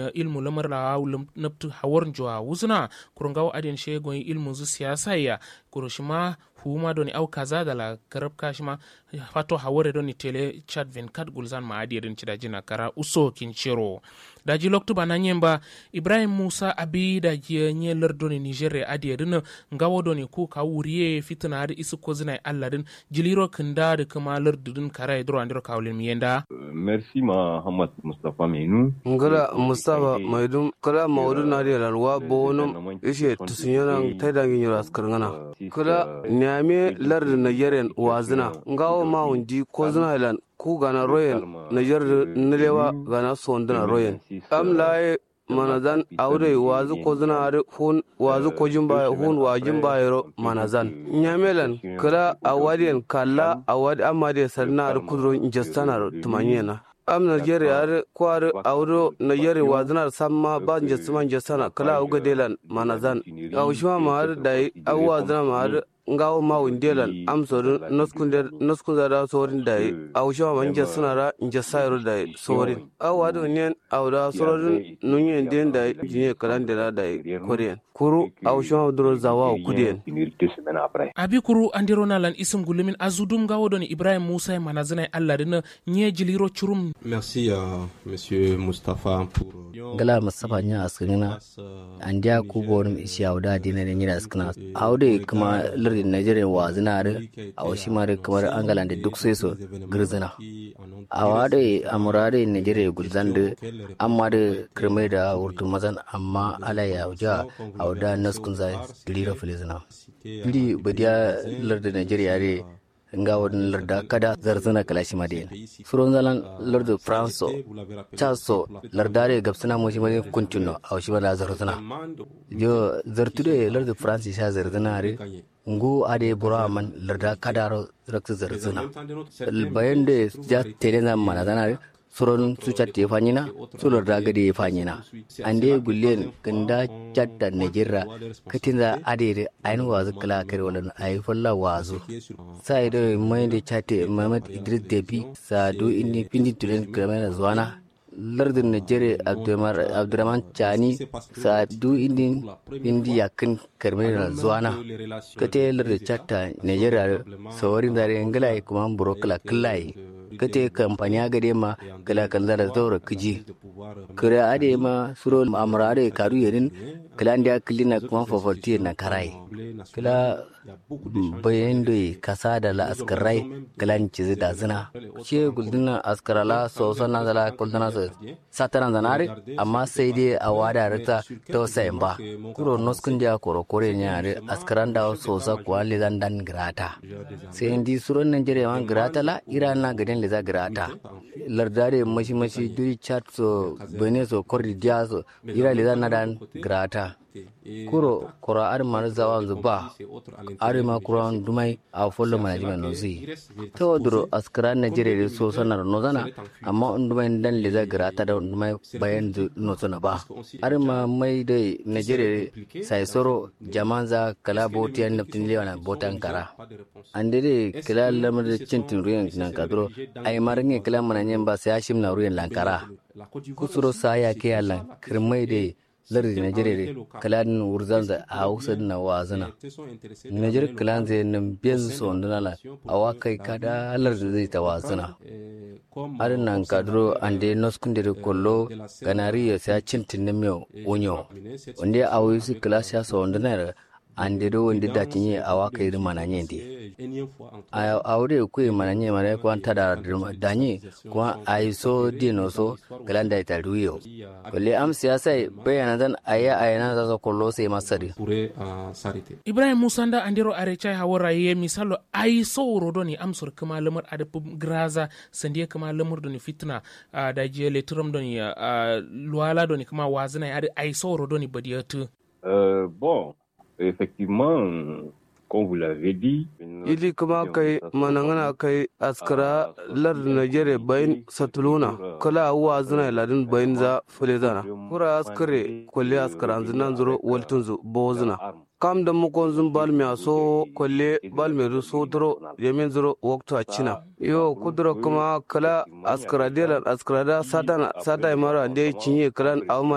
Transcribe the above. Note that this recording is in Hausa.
ilmu lamar la naptu hawar jwa wuzna kurungawo adin she goyi ilmu zu siyasa ya kurushima huma doni au kaza da la karab kashima fato hawore doni tele chat 24 gulzan ma adi din cida jina kara uso kinchiro daji loktu bana nyemba Ibrahim Musa abi da nye lardoni Nigeria adi din ngawo doni ku ka wuriye fitna adi isu kozina Allah din jiliro kinda da kuma lardudin kara idro andiro kawlin miyenda. Merci Muhammad Mustafa Mainu ngala Mustafa Maidum kala maudu na da lalwa bonum ishe tusunyanan taidangi nyuras karngana kala nyame lardin Nigeria wazina ngawo ma wundi kozina ilan ku gana royen Nigeria nilewa gana sondana royen amlaye manazan aure wazu kozina are hun wazu kojin baya hun wajin bayero manazan nyamelan kala awadiyan kala awadi amade sarna ar kudro injastana tumanyena am Nigeria ar kwar auro Nigeria wazina samma ba injastana kala auga delan manazan awshima ma dai awazina ma ngawo ma windelan am sorin noskunda da sorin dai awshawa manje sunara inje sayro dai sorin awado nyen awda sorin nunyen den dai jinye kalandela dai korean kuru awshawa duro zawa kudien abi kuru andiro nalan isum gulumin azudum ngawo doni Ibrahim Musa manazina Allah dina nye jiliro churum. Merci monsieur Mustafa pour gala Mustafa nya askina andia ku bonum isiyawda dinane nyira askina awde kuma Nigeria wazina da a wasu mara kamar Angalan da duk sai so girzina a wade amurade Nigeria gulzan da amma da kirmai da wurtu mazan amma ala ya wuja a wada naskun zai lira filizina ndi badiya larda Nigeria re nga wadin larda kada zarzana kalashi madiyan suron zalan larda France chaso lardare gabsana mo shi mari kuntuno a wasu mara zarzana yo zartude larda France sha zarzana re ngu ade buraman larda kadaro raksa zarzana bayan da ja telena mana dana suron su chatte fanyina su larda gade fanyina ande gullen kanda chatta Nigeria katinza ade ayin wazu kala kare wannan ayi falla wazu sai da mai da chatte Muhammad Idris Debi sa do inni pindi tulen kramena zwana lardin Nigeria Abdurrahman Chani sa du indi yakin karmena zuwana kate lardin chatta Nigeria sawarin dare ngala kuma burokala klai kate kampanya gade ma kala kanzara zaura kiji kare ade ma suro amrade karu yerin kala ndia klina kuma foforti na karai kala bayende kasa da la askarai kala nci da zina ce gulduna askarala so sana da kulduna sataran zanare amma sai dai a wada rita ta sayin ba kuro noskun dia koro kore nyare askaran da so sa kwali dan grata sai indi suron Nigeria man grata la Iran na gaden le za grata lardare mashi duri chat so bene so kordi dia so ira le na dan grata kuro ar mar zawan zuba arima kuran dumai a follow management no zi to duro askaran Nigeria so sanar no zana amma dumai dan le za grata da dumai bayan no zana ba arima mai dai Nigeria sai soro jamanza kala botiyan naftin lewana botan kara ande dai kala lamar cintin ruyan nan kadro ai marange kala mananyen ba sai ashim na ruyan lankara kusuro saya ke yalan kirmai dai lardin Nigeria kalan wurzanza a hausar na wazana Nigeria kalan zai nan biyan su wandunala a wakai kada lardin zai ta wazana arin nan kadro ande noskundere kollo ganari ya sai cintin na miyo onyo wanda a wuyi su kalas ya sa wandunala ande do wanda da tinye a wakai da mananye ndi a wuri kuyi mananye mana ko anta da danye kuma ai so dino so galanda ita ruyo kolle am siyasa bayana dan ayana za kollo sai masari Ibrahim Musanda andiro arechai hawara ye misalo ai so rodoni amsur kuma lamar adapu graza sandiye kuma lamar doni fitna da je letrum doni luala doni kuma wazina ya ai so rodoni badiyatu bon effectivement comme vous l'avez dit ili kuma kai manangana kai askara lar Nigeria bayin satuluna kala wa zina ladin bayin za fulezana kura askare kulli askara zinan zuro waltunzu bozuna kam da mukon zun balmi aso kolle balmi so dro yemen zuro waktu a china yo kudro kuma kala askara delan askara da sadana sada mara de cinye kalan